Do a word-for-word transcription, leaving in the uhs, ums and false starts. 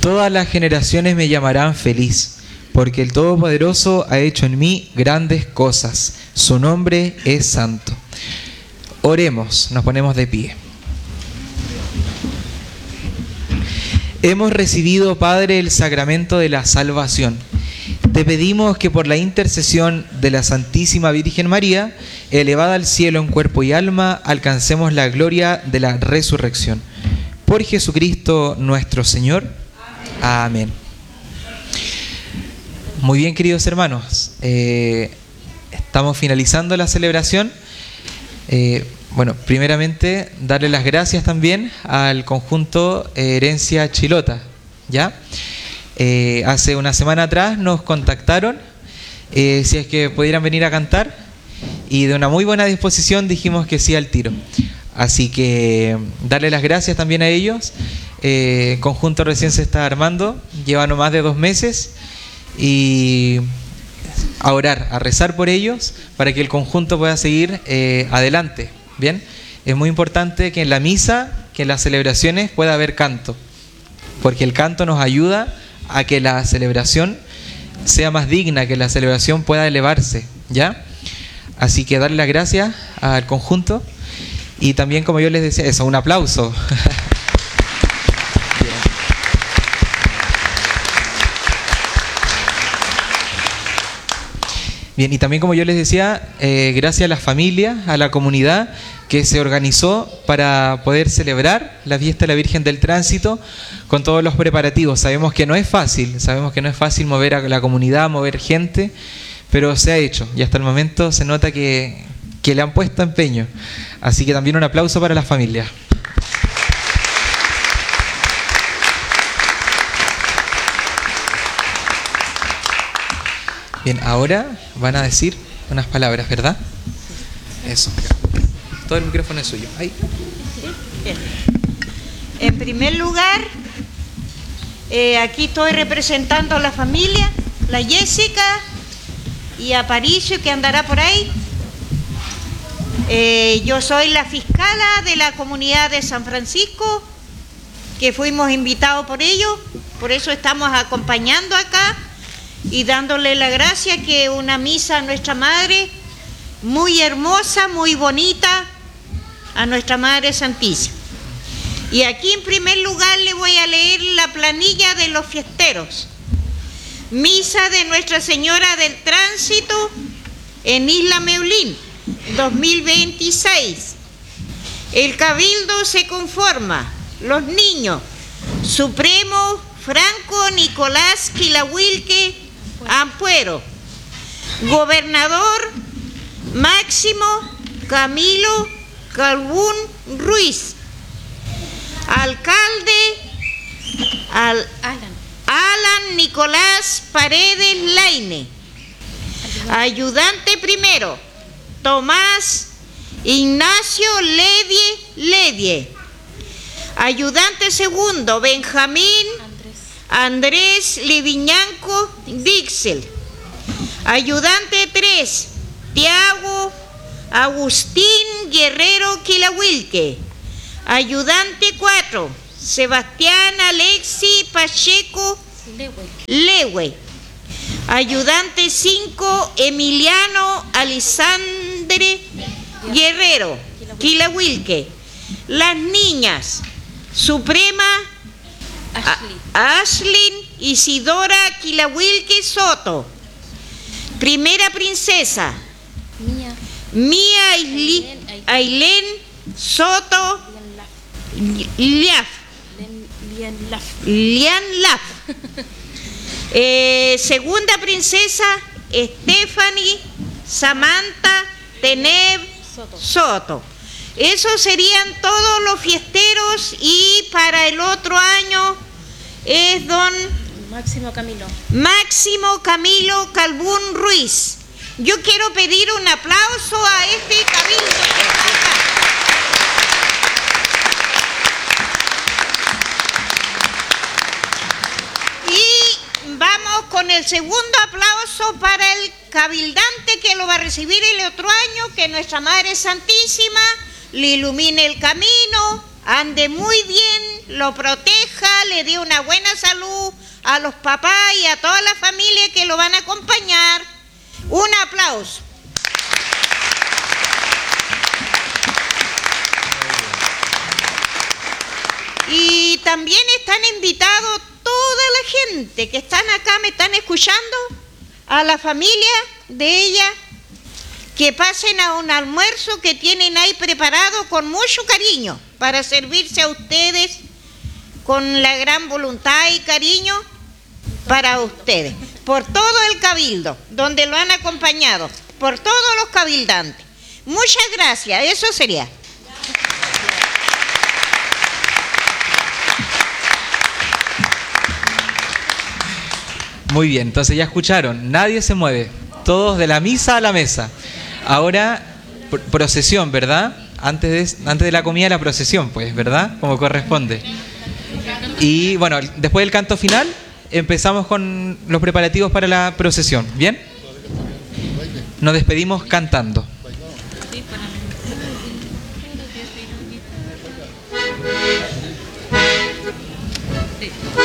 Todas las generaciones me llamarán feliz, porque el Todopoderoso ha hecho en mí grandes cosas. Su nombre es santo. Oremos, nos ponemos de pie. Hemos recibido, Padre, el sacramento de la salvación. Te pedimos que por la intercesión de la Santísima Virgen María, elevada al cielo en cuerpo y alma, alcancemos la gloria de la resurrección. Por Jesucristo nuestro Señor. Amén. Amén. Muy bien, queridos hermanos. Eh, estamos finalizando la celebración. Eh, bueno, primeramente, darle las gracias también al conjunto Herencia Chilota, ¿ya? Eh, hace una semana atrás nos contactaron eh, si es que pudieran venir a cantar y de una muy buena disposición dijimos que sí al tiro. Así que darle las gracias también a ellos. Eh, el conjunto recién se está armando, lleva no más de dos meses y a orar, a rezar por ellos para que el conjunto pueda seguir eh, adelante. Bien, es muy importante que en la misa, que en las celebraciones pueda haber canto, porque el canto nos ayuda a que la celebración sea más digna, que la celebración pueda elevarse, ¿ya? Así que darle las gracias al conjunto y también, como yo les decía, eso, un aplauso. Bien, y también, como yo les decía, eh, gracias a las familias, a la comunidad que se organizó para poder celebrar la fiesta de la Virgen del Tránsito con todos los preparativos. Sabemos que no es fácil, sabemos que no es fácil mover a la comunidad, mover gente, pero se ha hecho y hasta el momento se nota que, que le han puesto empeño. Así que también un aplauso para las familias. Bien, ahora van a decir unas palabras, ¿verdad? Eso. Todo el micrófono es suyo. Ahí. Bien. En primer lugar, eh, aquí estoy representando a la familia, la Jessica y a Paricio, que andará por ahí. Eh, yo soy la fiscala de la comunidad de San Francisco, que fuimos invitados por ellos, por eso estamos acompañando acá y dándole la gracia que una misa a nuestra Madre, muy hermosa, muy bonita, a nuestra Madre Santísima. Y aquí en primer lugar le voy a leer la planilla de los fiesteros. Misa de Nuestra Señora del Tránsito en Isla Meulín, dos mil veintiséis. El cabildo se conforma: los niños Supremo Franco Nicolás Quilahuilque Ampuero, gobernador Máximo Camilo Calvún Ruiz, alcalde al, Alan. Alan Nicolás Paredes Laine, ayudante primero Tomás Ignacio Ledie Ledie, ayudante segundo Benjamín Andrés Liviñanco Dixel, ayudante tres Tiago Agustín Guerrero Quilahuilque, ayudante cuatro Sebastián Alexi Pacheco Lewe, ayudante cinco Emiliano Alisandre Guerrero Quilahuilque. Las niñas Suprema Ashlyn Isidora Quilahuilque Soto, primera princesa Mía, Mía Ailén, Ailén Soto Liaf, Lian Laf. eh, segunda princesa Stephanie Samantha Teneb Soto. Soto. Esos serían todos los fiesteros, y para el otro año es don Máximo Camilo. Máximo Camilo Calvún Ruiz. Yo quiero pedir un aplauso a este cabildo que está acá. Y vamos con el segundo aplauso para el cabildante que lo va a recibir el otro año, que nuestra Madre Santísima le ilumine el camino, ande muy bien, lo proteja, le dé una buena salud a los papás y a toda la familia que lo van a acompañar. Un aplauso. Y también están invitados toda la gente que están acá, me están escuchando, a la familia de ella, que pasen a un almuerzo que tienen ahí preparado con mucho cariño para servirse a ustedes con la gran voluntad y cariño para ustedes, por todo el cabildo, donde lo han acompañado, por todos los cabildantes. Muchas gracias, eso sería. Muy bien, entonces ya escucharon, nadie se mueve, todos de la misa a la mesa. Ahora, pr- procesión, ¿verdad? Antes de, antes de la comida, la procesión, pues, ¿verdad? Como corresponde. Y bueno, después del canto final, empezamos con los preparativos para la procesión, ¿bien? Nos despedimos cantando. Sí.